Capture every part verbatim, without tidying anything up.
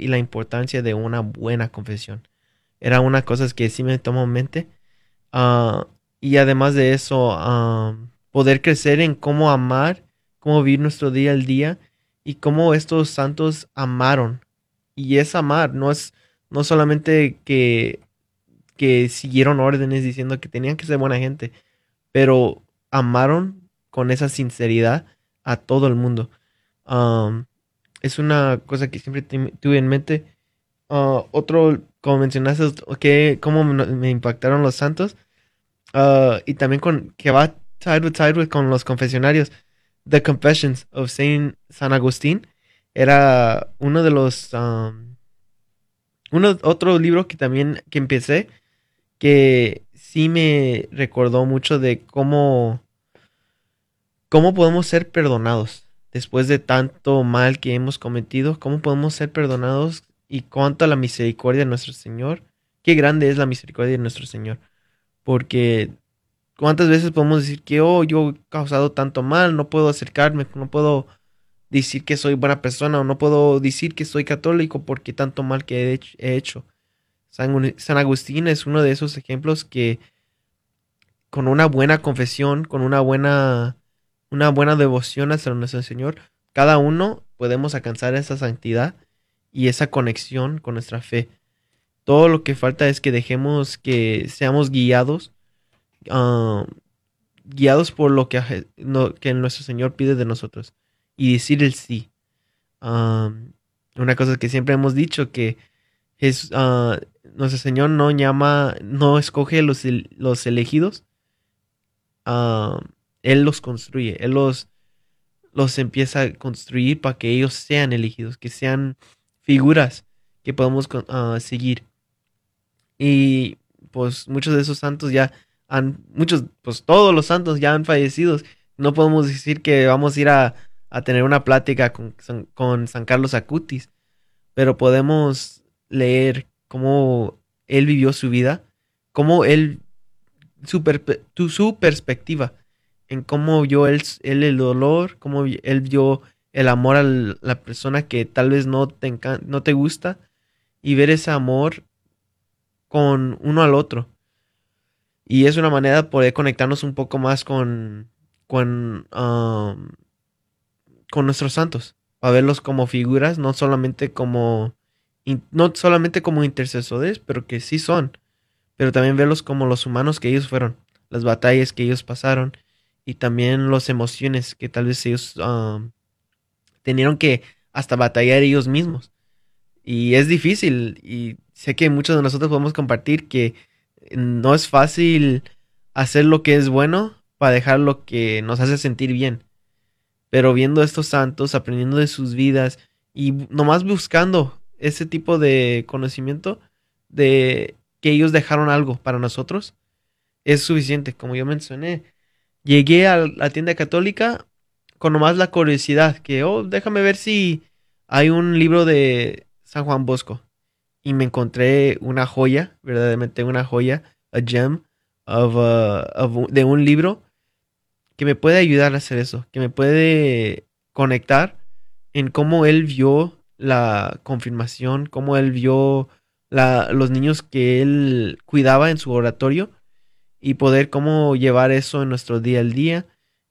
y la importancia de una buena confesión. Era una cosa que sí me tomó en mente. Ah, y además de eso, ah, poder crecer en cómo amar, cómo vivir nuestro día al día y cómo estos santos amaron. Y es amar, no es no solamente que, que siguieron órdenes diciendo que tenían que ser buena gente, pero amaron con esa sinceridad a todo el mundo. Um, es una cosa que siempre tu- tuve en mente. Ah, otro, como mencionaste, que cómo me, me impactaron los santos. Ah, y también con que va side with side with con los confesionarios. The Confessions of Saint San Agustín era uno de los um, uno, otro libro que también que empecé que sí me recordó mucho de cómo cómo podemos ser perdonados después de tanto mal que hemos cometido, cómo podemos ser perdonados y cuánto a la misericordia de nuestro Señor, qué grande es la misericordia de nuestro Señor, porque cuántas veces podemos decir que, oh, yo he causado tanto mal, no puedo acercarme, no puedo decir que soy buena persona o no puedo decir que soy católico porque tanto mal que he hecho. He hecho. San, San Agustín es uno de esos ejemplos que con una buena confesión, con una buena, una buena devoción hacia nuestro Señor, cada uno podemos alcanzar esa santidad y esa conexión con nuestra fe. Todo lo que falta es que dejemos que seamos guiados, uh, guiados por lo que, aje- no- que nuestro Señor pide de nosotros y decir el sí. Um, una cosa que siempre hemos dicho que es, uh, nuestro Señor no llama, no escoge los, el- los elegidos, uh, Él los construye, Él los, los empieza a construir para que ellos sean elegidos, que sean figuras que podemos con- uh, seguir. Y pues muchos de esos santos ya han, muchos, pues todos los santos ya han fallecido. No podemos decir que vamos a ir a, a tener una plática con, San- con San Carlos Acutis, pero podemos leer cómo él vivió su vida, cómo él, su, perpe- tu- su perspectiva, en cómo vio él, él el dolor, cómo vi- él vio el amor a la persona que tal vez no te, encan- no te gusta y ver ese amor con uno al otro. Y es una manera de poder conectarnos un poco más con, con, um, con nuestros santos, para verlos como figuras, no solamente como, in- no solamente como intercesores, pero que sí son, pero también verlos como los humanos que ellos fueron, las batallas que ellos pasaron y también las emociones que tal vez ellos um, tenieron que hasta batallar ellos mismos. Y es difícil y sé que muchos de nosotros podemos compartir que no es fácil hacer lo que es bueno para dejar lo que nos hace sentir bien. Pero viendo a estos santos, aprendiendo de sus vidas y nomás buscando ese tipo de conocimiento de que ellos dejaron algo para nosotros, es suficiente. Como yo mencioné, llegué a la tienda católica con nomás la curiosidad que, oh, déjame ver si hay un libro de San Juan Bosco y me encontré una joya, verdaderamente una joya, a gem of, uh, of- de un libro que me puede ayudar a hacer eso, que me puede conectar en cómo él vio la confirmación, cómo él vio la, los niños que él cuidaba en su oratorio y poder cómo llevar eso en nuestro día al día,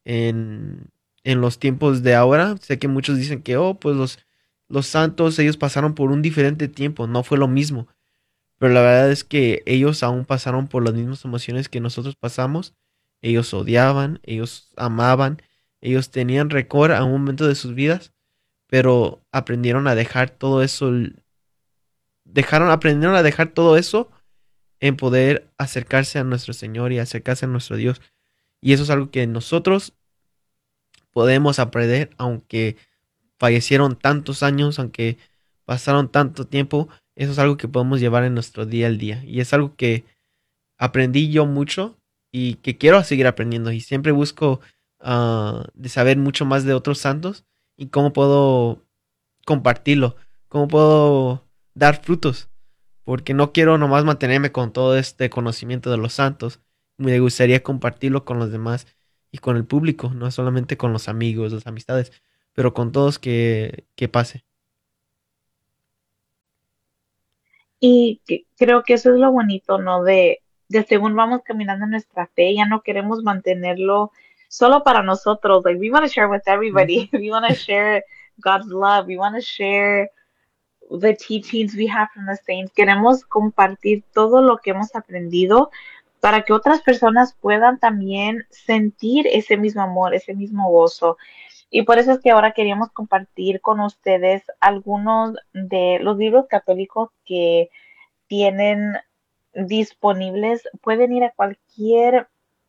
en, en los tiempos de ahora. Sé que muchos dicen que, oh, pues los, los santos, ellos pasaron por un diferente tiempo, no fue lo mismo. Pero la verdad es que ellos aún pasaron por las mismas emociones que nosotros pasamos. Ellos odiaban, ellos amaban, ellos tenían rencor a un momento de sus vidas, pero aprendieron a dejar todo eso, dejaron, aprendieron a dejar todo eso en poder acercarse a nuestro Señor y acercarse a nuestro Dios. Y eso es algo que nosotros podemos aprender, aunque fallecieron tantos años, aunque pasaron tanto tiempo, eso es algo que podemos llevar en nuestro día al día. Y es algo que aprendí yo mucho y que quiero seguir aprendiendo. Y siempre busco uh, de saber mucho más de otros santos y cómo puedo compartirlo, cómo puedo dar frutos. Porque no quiero nomás mantenerme con todo este conocimiento de los santos. Me gustaría compartirlo con los demás y con el público, no solamente con los amigos, las amistades, pero con todos que, que pase. Y que- creo que eso es lo bonito, ¿no? De, de según vamos caminando en nuestra fe, ya no queremos mantenerlo solo para nosotros. Like, we want to share with everybody. Ujú. We want to share God's love. We want to share the teachings we have from the saints. Queremos compartir todo lo que hemos aprendido para que otras personas puedan también sentir ese mismo amor, ese mismo gozo. Y por eso es que ahora queríamos compartir con ustedes algunos de los libros católicos que tienen disponibles. Pueden ir a cualquier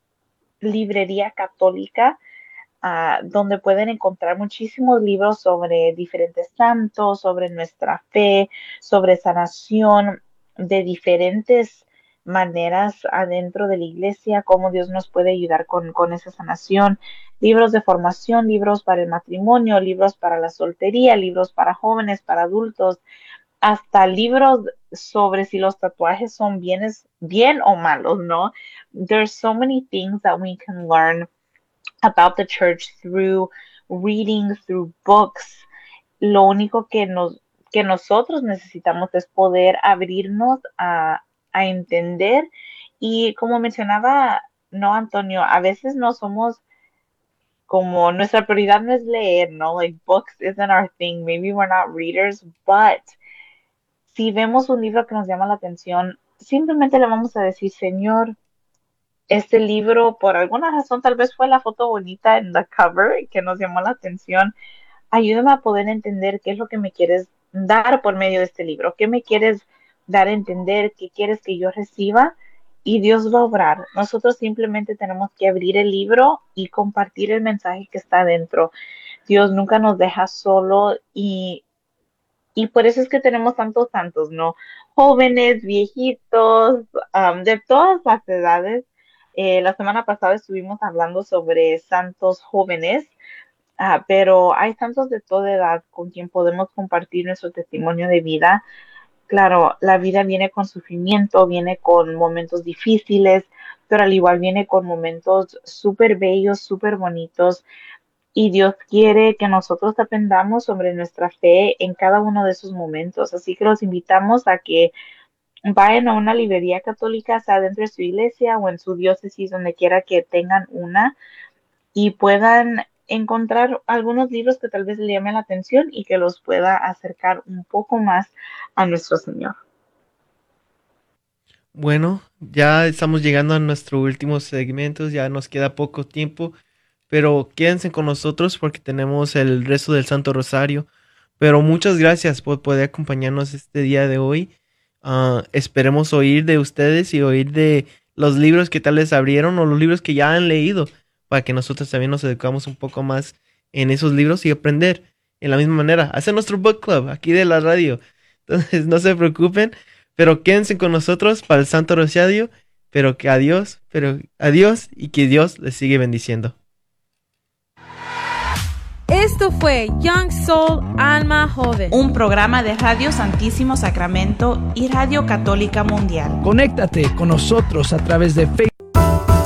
librería católica, ah, donde pueden encontrar muchísimos libros sobre diferentes santos, sobre nuestra fe, sobre sanación, de diferentes maneras adentro de la iglesia, cómo Dios nos puede ayudar con, con esa sanación. Libros de formación, libros para el matrimonio, libros para la soltería, libros para jóvenes, para adultos, hasta libros sobre si los tatuajes son bienes, bien o malos, ¿no? There's so many things that we can learn about the church through reading, through books. Lo único que nos que nosotros necesitamos es poder abrirnos a, a entender y como mencionaba, no, Antonio, a veces no somos como nuestra prioridad no es leer, ¿no? Like books isn't our thing. Maybe we're not readers, but si vemos un libro que nos llama la atención, simplemente le vamos a decir, Señor, este libro, por alguna razón, tal vez fue la foto bonita en la cover que nos llamó la atención. Ayúdame a poder entender qué es lo que me quieres dar por medio de este libro, qué me quieres dar a entender, qué quieres que yo reciba y Dios va a obrar. Nosotros simplemente tenemos que abrir el libro y compartir el mensaje que está dentro. Dios nunca nos deja solo y, y por eso es que tenemos tantos santos, ¿no? Jóvenes, viejitos, um, de todas las edades. Eh, la semana pasada estuvimos hablando sobre santos jóvenes. Ah, pero hay santos de toda edad con quien podemos compartir nuestro testimonio de vida. Claro, la vida viene con sufrimiento, viene con momentos difíciles, pero al igual viene con momentos súper bellos, súper bonitos. Y Dios quiere que nosotros aprendamos sobre nuestra fe en cada uno de esos momentos. Así que los invitamos a que vayan a una librería católica, sea dentro de su iglesia o en su diócesis, donde quiera que tengan una y puedan encontrar algunos libros que tal vez le llamen la atención y que los pueda acercar un poco más a nuestro Señor. Bueno, ya estamos llegando a nuestro último segmento, ya nos queda poco tiempo, pero quédense con nosotros porque tenemos el resto del Santo Rosario. Pero muchas gracias por poder acompañarnos este día de hoy. Ah, esperemos oír de ustedes y oír de los libros que tal les abrieron o los libros que ya han leído, para que nosotros también nos educamos un poco más en esos libros y aprender en la misma manera. Hacer nuestro book club aquí de la radio. Entonces no se preocupen, pero quédense con nosotros para el Santo Rosario, pero que adiós, pero adiós y que Dios les sigue bendiciendo. Esto fue Young Soul Alma Joven, un programa de Radio Santísimo Sacramento y Radio Católica Mundial. Conéctate con nosotros a través de Facebook.